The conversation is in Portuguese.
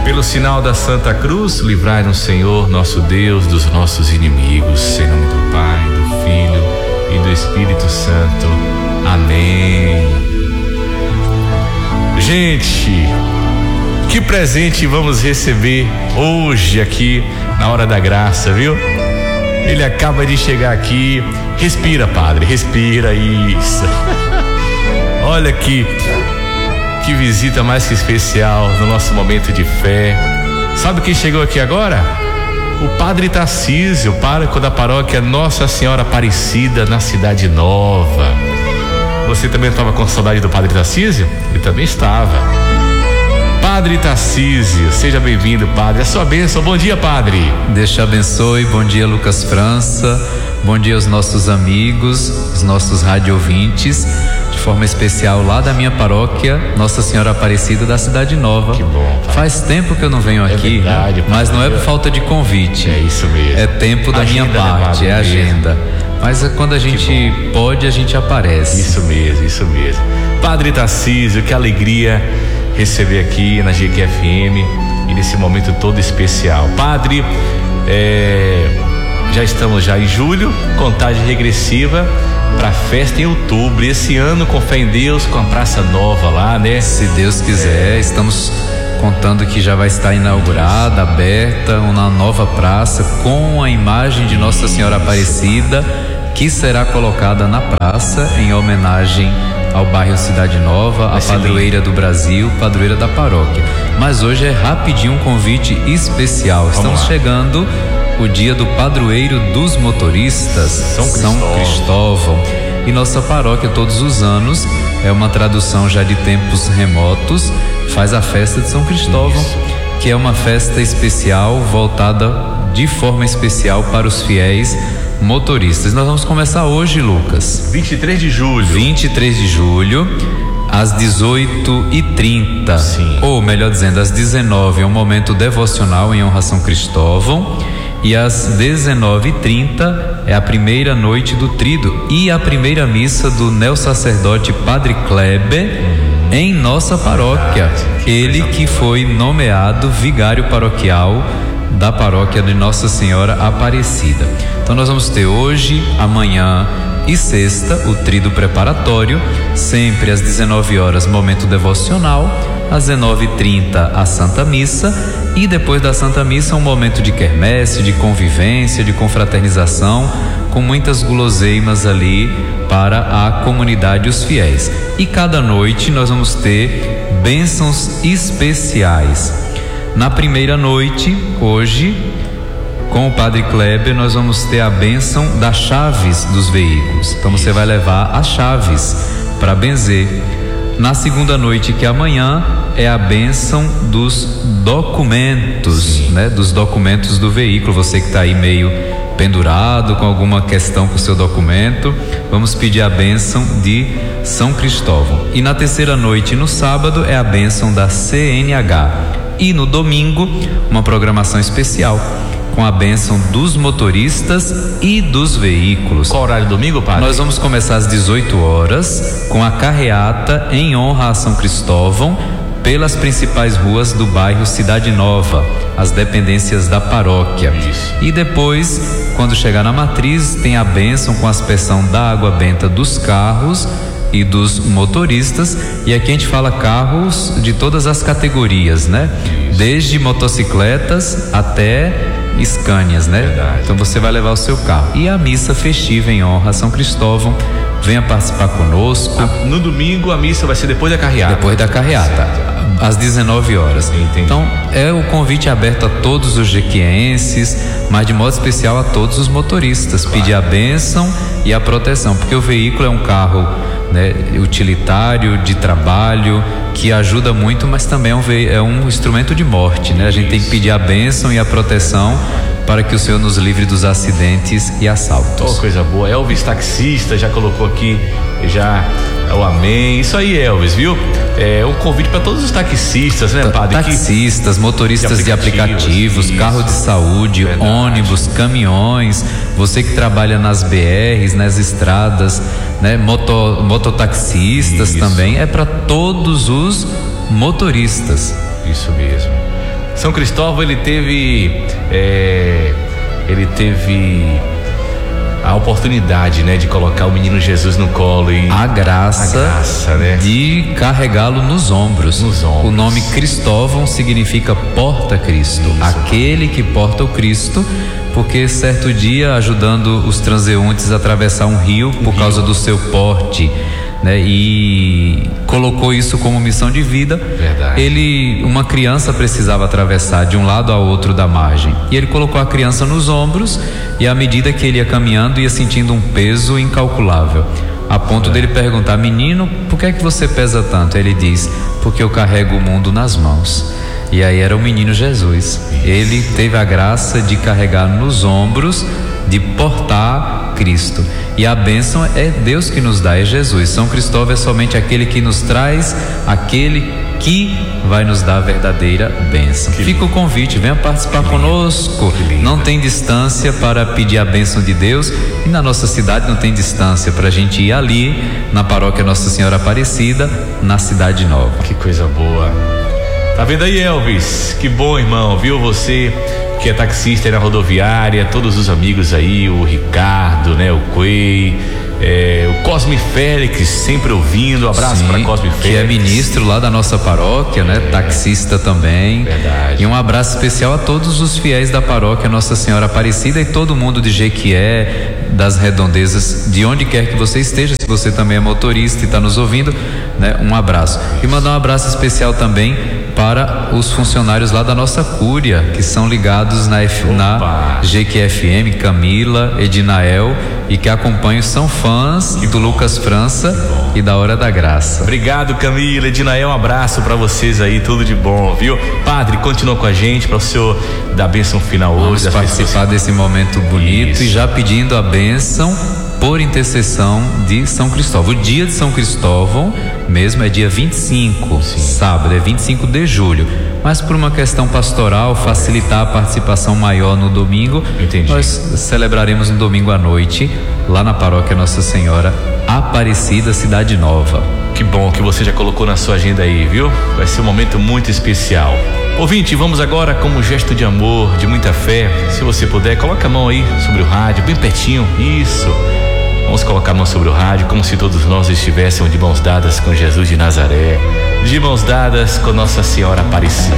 Pelo sinal da Santa Cruz, livrai-nos, Senhor, nosso Deus, dos nossos inimigos. Em nome do Pai, do Filho e do Espírito Santo. Amém. Gente, que presente vamos receber hoje aqui na Hora da Graça, viu? Ele acaba de chegar aqui. Respira, padre, respira, isso. Olha que visita mais que especial no nosso momento de fé. Sabe quem chegou aqui agora? O Padre Tarcísio, pároco da paróquia Nossa Senhora Aparecida, na Cidade Nova. Você também estava com saudade do Padre Tarcísio? Ele também estava. Padre Tarcísio, seja bem-vindo, padre. A sua bênção. Bom dia, padre. Deus te abençoe. Bom dia, Lucas França. Bom dia aos nossos amigos, os nossos rádio-ouvintes, de forma especial lá da minha paróquia, Nossa Senhora Aparecida da Cidade Nova. Que bom, pai. Faz tempo que eu não venho aqui, verdade, pai, mas não é por falta de convite. É isso mesmo. É tempo da Agenda, minha parte, né, é agenda. Mas quando a gente pode, a gente aparece. Isso mesmo, isso mesmo. Padre Tarcísio, que alegria receber aqui na GQFM e nesse momento todo especial. Padre, já estamos já em julho, contagem regressiva para a festa em outubro. Esse ano, com fé em Deus, com a Praça Nova lá, né? Se Deus quiser, estamos contando que já vai estar inaugurada, aberta, uma nova praça com a imagem de Nossa Senhora Aparecida, que será colocada na praça em homenagem ao bairro Cidade Nova, a padroeira do Brasil, padroeira da paróquia. Mas hoje é rapidinho um convite especial. Estamos chegando o dia do padroeiro dos motoristas, São Cristóvão. E nossa paróquia, todos os anos, é uma tradução já de tempos remotos, faz a festa de São Cristóvão, que é uma festa especial, voltada de forma especial para os fiéis motoristas. Nós vamos começar hoje, Lucas. 23 de julho. 23 de julho, às 18h30. Sim. Ou melhor dizendo, às 19h, é um momento devocional em honra a São Cristóvão. E às 19h30 é a primeira noite do Tríduo e a primeira missa do neo-sacerdote Padre Kleber em nossa paróquia. Ele que foi nomeado vigário paroquial da paróquia de Nossa Senhora Aparecida. Então nós vamos ter hoje, amanhã e sexta o Tríduo preparatório, sempre às 19 horas momento devocional, às 19h30 a Santa Missa, e depois da Santa Missa um momento de quermesse, de convivência, de confraternização, com muitas guloseimas ali para a comunidade e os fiéis. E cada noite nós vamos ter bênçãos especiais. Na primeira noite, hoje, com o Padre Kleber, nós vamos ter a bênção das chaves dos veículos. Então você vai levar as chaves para benzer. Na segunda noite, que é amanhã, é a bênção dos documentos, né? Dos documentos do veículo. Você que está aí meio pendurado com alguma questão com o seu documento, vamos pedir a bênção de São Cristóvão. E na terceira noite, no sábado, é a bênção da CNH. E no domingo, uma programação especial com a bênção dos motoristas e dos veículos. Qual horário domingo, padre? Nós vamos começar às 18 horas com a carreata em honra a São Cristóvão pelas principais ruas do bairro Cidade Nova, as dependências da paróquia. Isso. E depois, quando chegar na matriz, tem a bênção com a aspersão da água benta dos carros e dos motoristas. E aqui a gente fala carros de todas as categorias, né? Isso. Desde motocicletas até Scanias, né? Verdade. Então você vai levar o seu carro. E a missa festiva em honra a São Cristóvão. Venha participar conosco. No domingo a missa vai ser depois da carreata. Depois da carreata, às 19 horas. Entendi. Então é o convite aberto a todos os jequienses, mas de modo especial a todos os motoristas. Claro. Pedir a bênção e a proteção, porque o veículo é um carro, né, utilitário, de trabalho, que ajuda muito, mas também é um instrumento de morte, né? A gente tem que pedir a bênção e a proteção para que o Senhor nos livre dos acidentes e assaltos. Oh, coisa boa. Elvis taxista já colocou aqui já o amém. Isso aí, Elvis, viu? É um convite para todos os taxistas, né, padre? Taxistas, motoristas de aplicativos, carro de saúde, verdade, ônibus, caminhões, você que trabalha nas BRs, nas estradas, né? Mototaxistas também, é para todos os motoristas. Isso mesmo. São Cristóvão, ele teve a oportunidade, né, de colocar o menino Jesus no colo e a graça, né, de carregá-lo nos ombros. O nome Cristóvão significa porta-Cristo, aquele que porta o Cristo, porque certo dia, ajudando os transeuntes a atravessar um rio por causa do seu porte, né, e colocou isso como missão de vida. Verdade. Uma criança precisava atravessar de um lado ao outro da margem, e ele colocou a criança nos ombros, e à medida que ele ia caminhando, ia sentindo um peso incalculável, a ponto dele perguntar: menino, por que é que você pesa tanto? Ele diz: porque eu carrego o mundo nas mãos. E aí era o menino Jesus. Ele teve a graça de carregar nos ombros, de portar Cristo. E a bênção é Deus que nos dá, é Jesus. São Cristóvão é somente aquele que nos traz, aquele que vai nos dar a verdadeira bênção. Fica o convite, venha participar conosco. Não tem distância para pedir a bênção de Deus, e na nossa cidade não tem distância para a gente ir ali na paróquia Nossa Senhora Aparecida, na Cidade Nova. Que coisa boa. Tá vendo aí, Elvis? Que bom, irmão, viu? Você que é taxista aí na rodoviária, todos os amigos aí, o Ricardo, né, o Quei, o Cosme Félix sempre ouvindo. Abraço para Cosme Félix, que é ministro lá da nossa paróquia, né, taxista também. Verdade. E um abraço especial a todos os fiéis da paróquia Nossa Senhora Aparecida e todo mundo de Jequié, das redondezas, de onde quer que você esteja. Se você também é motorista e está nos ouvindo, né, um abraço. E mandar um abraço especial também para os funcionários lá da nossa cúria, que são ligados na GQFM, Camila, Edinael, e que acompanham, são fãs do Lucas França e da Hora da Graça. Obrigado, Camila, Edinael, um abraço para vocês aí, tudo de bom, viu? Padre, continua com a gente para o senhor dar a bênção final hoje. Vamos participar desse momento bonito. E já pedindo a bênção por intercessão de São Cristóvão. O dia de São Cristóvão mesmo é dia 25, sábado, é 25 de julho. Mas por uma questão pastoral, facilitar a participação maior no domingo, nós celebraremos no domingo à noite, lá na paróquia Nossa Senhora Aparecida, Cidade Nova. Que bom que você já colocou na sua agenda aí, viu? Vai ser um momento muito especial. Ouvinte, vamos agora, como gesto de amor, de muita fé, se você puder, coloca a mão aí sobre o rádio, bem pertinho, isso. Vamos colocar a mão sobre o rádio, como se todos nós estivéssemos de mãos dadas com Jesus de Nazaré, de mãos dadas com Nossa Senhora Aparecida.